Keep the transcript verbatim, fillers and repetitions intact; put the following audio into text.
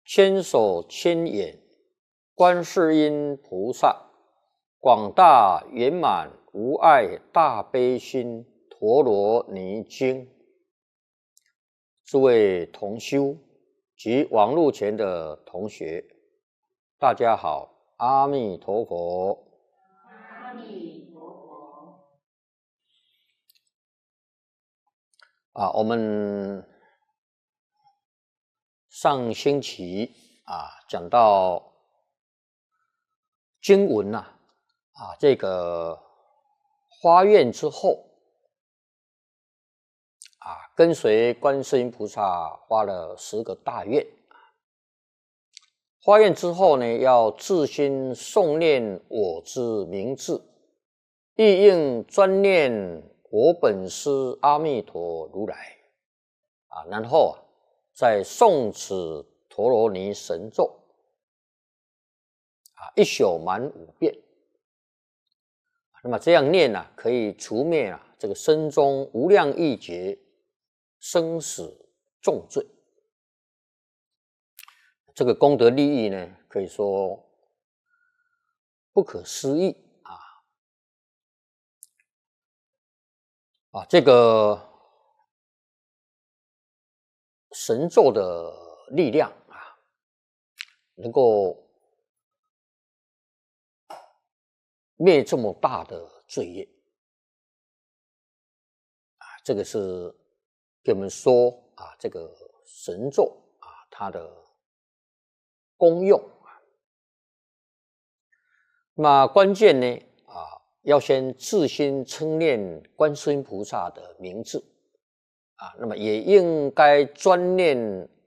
千手千眼观世音菩萨，广大圆满无碍大悲心陀罗尼经。诸位同修及网络前的同学，大家好，阿弥陀佛。 阿弥陀佛。 啊，我们上星期啊讲到经文呐、啊，啊这个发愿之后啊，跟随观世音菩萨发了十个大愿。发愿之后呢，要自心诵念我之名字，意应专念我本师阿弥陀如来啊，然后啊，再诵此陀罗尼神咒啊，一宿满五遍。那么这样念呢、啊，可以除灭啊这个身中无量亿劫生死重罪。这个功德利益呢，可以说不可思议啊！啊，这个神咒的力量啊，能够灭这么大的罪业啊！这个是给我们说啊，这个神咒啊，它的功用啊。那关键呢啊，要先自心称念观世音菩萨的名字啊，那么也应该专念